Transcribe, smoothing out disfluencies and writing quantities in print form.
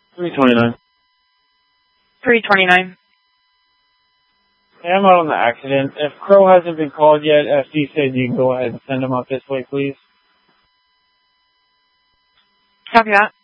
329. 329. Hey, I'm out on the accident. If Crow hasn't been called yet, FD said you can go ahead and send him up this way, please. Copy that.